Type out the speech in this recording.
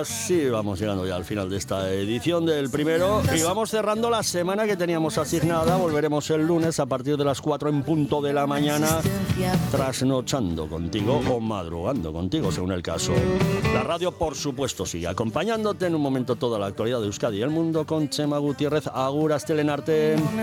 sí, vamos llegando ya al final de esta edición del primero y vamos cerrando la semana que teníamos asignada. Volveremos el lunes a partir de las 4 en punto de la mañana, trasnochando contigo o madrugando contigo, según el caso. La radio, por supuesto, sigue acompañándote en un momento toda la actualidad de Euskadi y el mundo con Chema Gutiérrez. Agur, Astelehen arte.